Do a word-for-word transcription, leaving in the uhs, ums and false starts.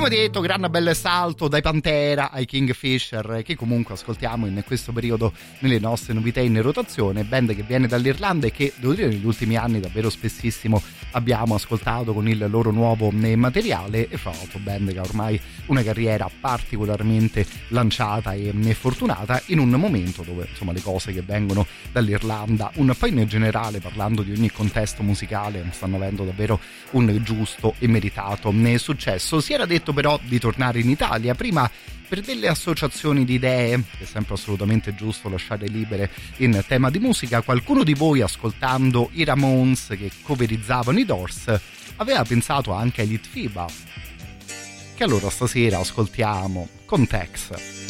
come detto, gran bel salto dai Pantera ai Kingfisher, che comunque ascoltiamo in questo periodo nelle nostre novità in rotazione, band che viene dall'Irlanda e che devo dire negli ultimi anni davvero spessissimo abbiamo ascoltato con il loro nuovo materiale, e fra l'altro band che ha ormai una carriera particolarmente lanciata e fortunata in un momento dove insomma le cose che vengono dall'Irlanda un po' in generale, parlando di ogni contesto musicale, stanno avendo davvero un giusto e meritato successo. Si era detto però di tornare in Italia, prima per delle associazioni di idee, che è sempre assolutamente giusto lasciare libere in tema di musica. Qualcuno di voi, ascoltando i Ramones che coverizzavano i Doors, aveva pensato anche ai Litfiba, che allora stasera ascoltiamo con Tex.